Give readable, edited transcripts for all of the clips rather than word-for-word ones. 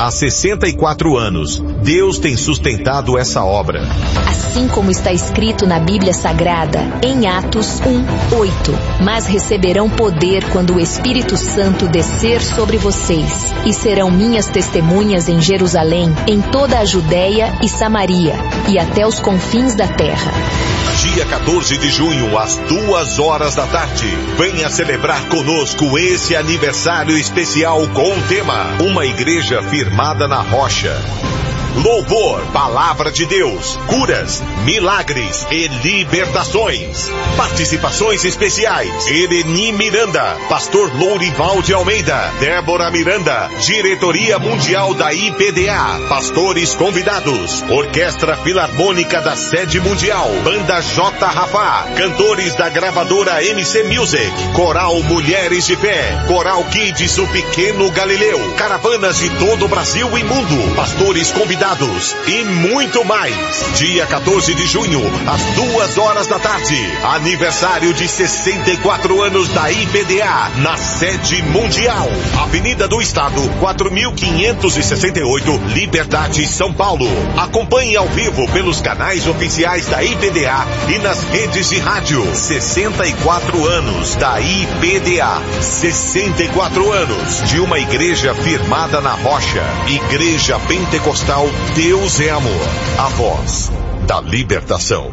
Há 64 anos, Deus tem sustentado essa obra. Assim como está escrito na Bíblia Sagrada, em Atos 1:8. Mas receberão poder quando o Espírito Santo descer sobre vocês, e serão minhas testemunhas em Jerusalém, em toda a Judéia e Samaria, e até os confins da terra. Dia 14 de junho, às 2 da tarde. Venha celebrar conosco esse aniversário especial com o tema Uma Igreja Firmada na Rocha. Louvor, Palavra de Deus, curas, milagres e libertações. Participações especiais: Ereni Miranda, Pastor Lourival de Almeida, Débora Miranda, Diretoria Mundial da IPDA, pastores convidados, Orquestra Filarmônica da Sede Mundial, Banda J. Rafá, cantores da gravadora MC Music, Coral Mulheres de Fé, Coral Kids O Pequeno Galileu, caravanas de todo o Brasil e mundo, pastores convidados e muito mais. Dia 14 de junho, às 2 da tarde, aniversário de 64 anos da IPDA, na Sede Mundial, Avenida do Estado, 4568, Liberdade, São Paulo. Acompanhe ao vivo pelos canais oficiais da IPDA e nas redes de rádio. 64 anos da IPDA, 64 anos de uma igreja firmada na rocha. Igreja Pentecostal Deus é Amor, a voz da libertação.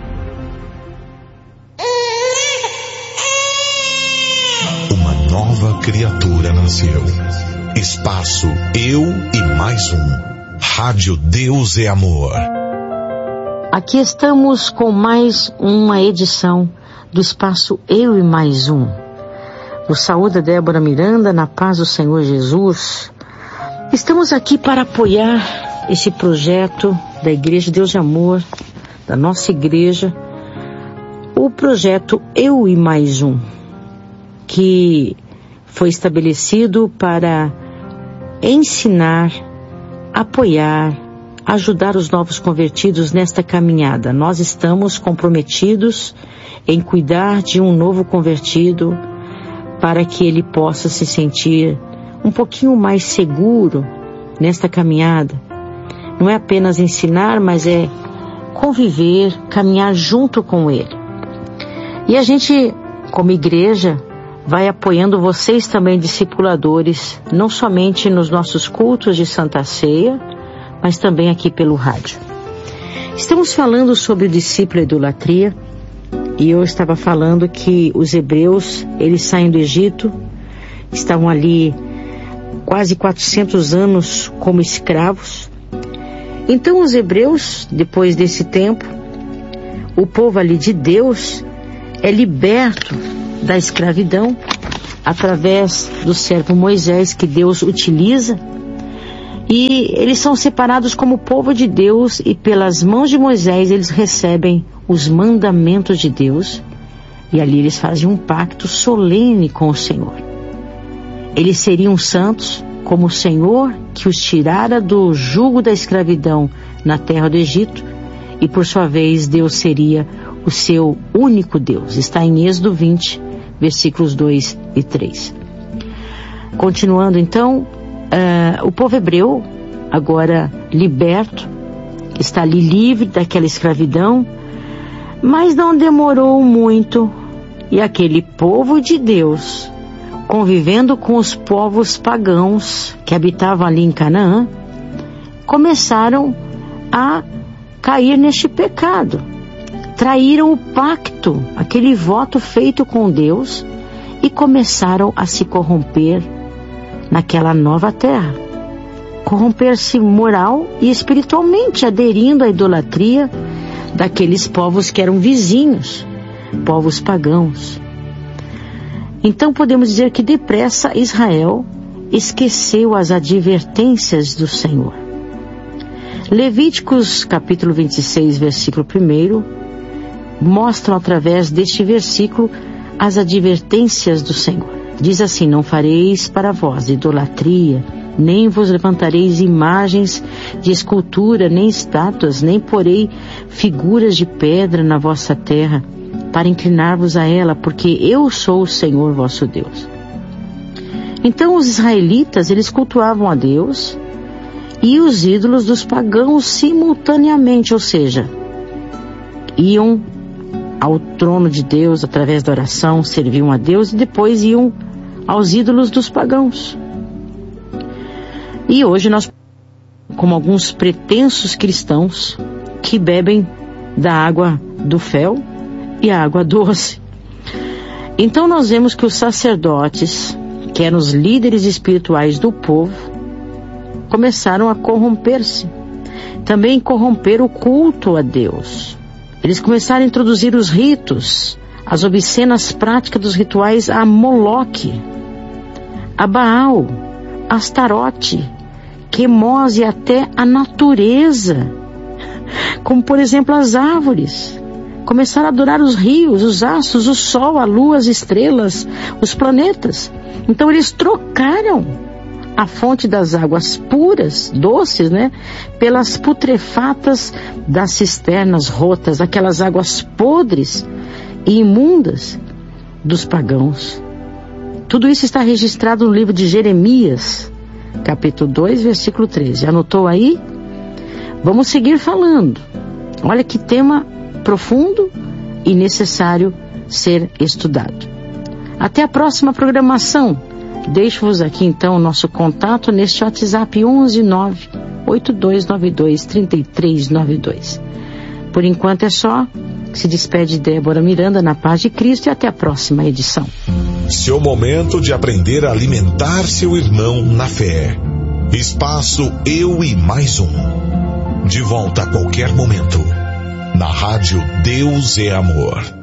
Uma nova criatura nasceu. Espaço Eu e Mais Um. Rádio Deus é Amor. Aqui estamos com mais uma edição do Espaço Eu e Mais Um. O saúde Débora Miranda, na paz do Senhor Jesus. Estamos aqui para apoiar esse projeto da Igreja Deus de Amor, da nossa igreja, o projeto Eu e Mais Um, que foi estabelecido para ensinar, apoiar, ajudar os novos convertidos nesta caminhada. Nós estamos comprometidos em cuidar de um novo convertido para que ele possa se sentir um pouquinho mais seguro nesta caminhada. Não é apenas ensinar, mas é conviver, caminhar junto com ele. E a gente, como igreja, vai apoiando vocês também, discipuladores, não somente nos nossos cultos de Santa Ceia, mas também aqui pelo rádio. Estamos falando sobre o discípulo e a idolatria, e eu estava falando que os hebreus, eles saem do Egito, estavam ali quase 400 anos como escravos. Então os hebreus, depois desse tempo, o povo ali de Deus é liberto da escravidão através do servo Moisés, que Deus utiliza, e eles são separados como povo de Deus, e pelas mãos de Moisés eles recebem os mandamentos de Deus, e ali eles fazem um pacto solene com o Senhor. Eles seriam santos como o Senhor que os tirara do jugo da escravidão na terra do Egito, e por sua vez Deus seria o seu único Deus. Está em Êxodo 20, versículos 2 e 3. Continuando então, o povo hebreu, agora liberto, está ali livre daquela escravidão, mas não demorou muito, e aquele povo de Deus, convivendo com os povos pagãos que habitavam ali em Canaã, começaram a cair neste pecado. Traíram o pacto, aquele voto feito com Deus, e começaram a se corromper naquela nova terra. Corromper-se moral e espiritualmente, aderindo à idolatria daqueles povos que eram vizinhos, povos pagãos. Então podemos dizer que depressa Israel esqueceu as advertências do Senhor. Levíticos capítulo 26, versículo 1, mostram através deste versículo as advertências do Senhor. Diz assim: não fareis para vós idolatria, nem vos levantareis imagens de escultura, nem estátuas, nem porei figuras de pedra na vossa terra, para inclinar-vos a ela, porque eu sou o Senhor vosso Deus. Então os israelitas, eles cultuavam a Deus, e os ídolos dos pagãos simultaneamente, ou seja, iam ao trono de Deus através da oração, serviam a Deus e depois iam aos ídolos dos pagãos. E hoje nós, como alguns pretensos cristãos que bebem da água do fel e a água doce. Então nós vemos que os sacerdotes, que eram os líderes espirituais do povo, começaram a corromper-se. Também corromper o culto a Deus. Eles começaram a introduzir os ritos, as obscenas práticas dos rituais a Moloque, a Baal, a Astarote, Quemos e até a natureza, como por exemplo as árvores. Começaram a adorar os rios, os astros, o sol, a lua, as estrelas, os planetas. Então eles trocaram a fonte das águas puras, doces, pelas putrefatas das cisternas rotas, aquelas águas podres e imundas dos pagãos. Tudo isso está registrado no livro de Jeremias, capítulo 2, versículo 13. Anotou aí? Vamos seguir falando. Olha que tema profundo e necessário ser estudado. Até a próxima programação. Deixo-vos aqui então o nosso contato neste WhatsApp 11982923392. Por enquanto é só. Se despede Débora Miranda na paz de Cristo e até a próxima edição. Seu momento de aprender a alimentar seu irmão na fé. Espaço Eu e Mais Um. De volta a qualquer momento. Na rádio Deus é Amor.